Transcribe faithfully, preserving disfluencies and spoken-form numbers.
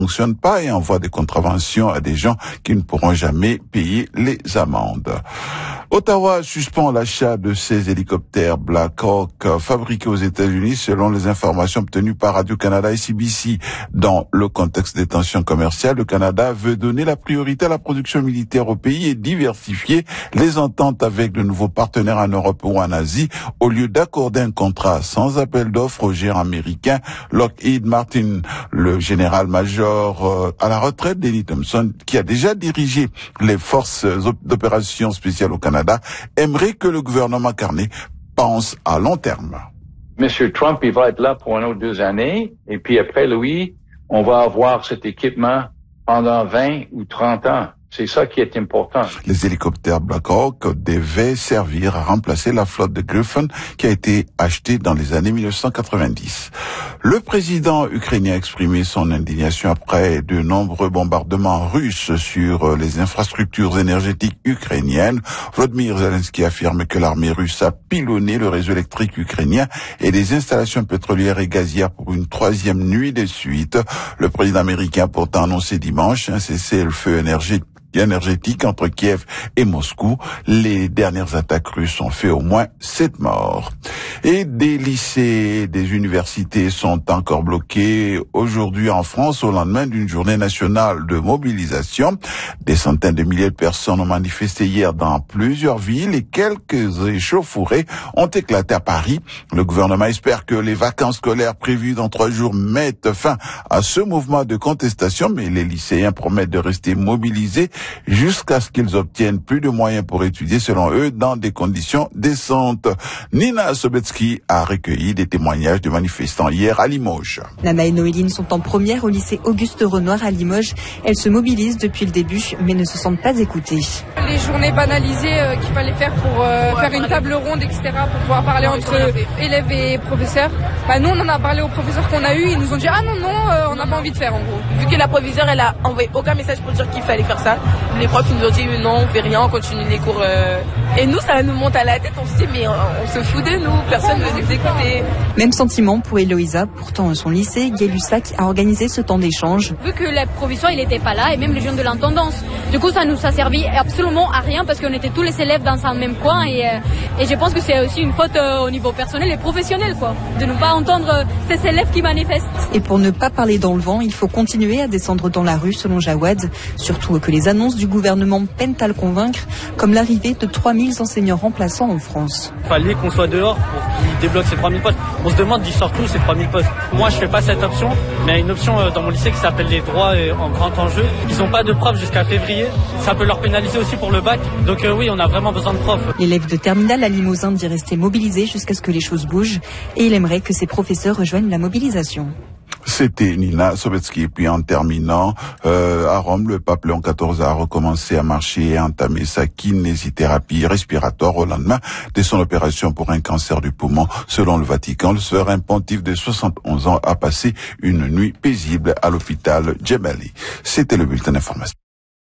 fonctionne pas et envoie des contraventions à des gens qui ne pourront jamais payer les amendes. Ottawa suspend l'achat de ses hélicoptères Black Hawk fabriqués aux États-Unis selon les informations obtenues par Radio-Canada et C B C. Dans le contexte des tensions commerciales, le Canada veut donner la priorité à la production militaire au pays et diversifier les ententes avec de nouveaux partenaires en Europe ou en Asie au lieu d'accorder un contrat sans appel d'offres au géant américain Lockheed Martin. Le général-major euh, à la retraite, Denny Thompson, qui a déjà dirigé les forces d'opération spéciales au Canada, aimerait que le gouvernement Carney pense à long terme. Monsieur Trump, il va être là pour une autre deux années, et puis après lui, on va avoir cet équipement pendant vingt ou trente ans. C'est ça qui est important. Les hélicoptères Black Hawk devaient servir à remplacer la flotte de Griffon qui a été achetée dans les années mille neuf cent quatre-vingt-dix. Le président ukrainien a exprimé son indignation après de nombreux bombardements russes sur les infrastructures énergétiques ukrainiennes. Volodymyr Zelensky affirme que l'armée russe a pilonné le réseau électrique ukrainien et des installations pétrolières et gazières pour une troisième nuit de suite. Le président américain a pourtant annoncé dimanche un cessez-le-feu énergétique énergétique entre Kiev et Moscou. Les dernières attaques russes ont fait au moins sept morts. Et des lycées, des universités sont encore bloqués aujourd'hui en France au lendemain d'une journée nationale de mobilisation. Des centaines de milliers de personnes ont manifesté hier dans plusieurs villes et quelques échauffourées ont éclaté à Paris. Le gouvernement espère que les vacances scolaires prévues dans trois jours mettent fin à ce mouvement de contestation, mais les lycéens promettent de rester mobilisés jusqu'à ce qu'ils obtiennent plus de moyens pour étudier, selon eux, dans des conditions décentes. Nina Sobetsky a recueilli des témoignages de manifestants hier à Limoges. Nana et Noéline sont en première au lycée Auguste Renoir à Limoges. Elles se mobilisent depuis le début, mais ne se sentent pas écoutées. Les journées banalisées euh, qu'il fallait faire pour euh, faire une table ronde, et cetera, pour pouvoir parler entre élèves et professeurs. Bah, nous, on en a parlé aux professeurs qu'on a eu, ils nous ont dit « Ah non, non, euh, on n'a pas envie de faire en gros ». Vu que la proviseure, elle a envoyé aucun message pour dire qu'il fallait faire ça, les profs ils nous ont dit non, on fait rien, on continue les cours. Euh... Et nous, ça nous monte à la tête, on se dit mais on, on se fout de nous, personne ne veut nous écouter. Même sentiment pour Héloïsa, pourtant son lycée, Gay-Lussac, a organisé ce temps d'échange. Vu que la proviseur il n'était pas là, et même les jeunes de l'intendance, du coup ça nous a servi absolument à rien parce qu'on était tous les élèves dans un même coin et, euh, et je pense que c'est aussi une faute euh, au niveau personnel et professionnel quoi, de ne pas entendre euh, ces élèves qui manifestent. Et pour ne pas parler dans le vent, il faut continuer à descendre dans la rue selon Jawad, surtout que les annonces du gouvernement peinent à le convaincre, comme l'arrivée de trois mille enseignants remplaçants en France. Il fallait qu'on soit dehors pour qu'ils débloquent ces trois mille postes. On se demande d'y sortir tous ces trois mille postes. Moi, je fais pas cette option, mais il y a une option dans mon lycée qui s'appelle les droits en grand enjeu. Ils n'ont pas de profs jusqu'à février. Ça peut leur pénaliser aussi pour le bac. Donc euh, oui, on a vraiment besoin de profs. L'élève de terminale à Limousin dit rester mobilisé jusqu'à ce que les choses bougent et il aimerait que ses professeurs rejoignent la mobilisation. C'était Nina Sobetsky. Et puis en terminant, euh, à Rome, le pape Léon quatorze a recommencé à marcher et à entamer sa kinésithérapie respiratoire au lendemain de son opération pour un cancer du poumon. Selon le Vatican, le souverain pontife de soixante et onze ans a passé une nuit paisible à l'hôpital Gemelli. C'était le bulletin d'information.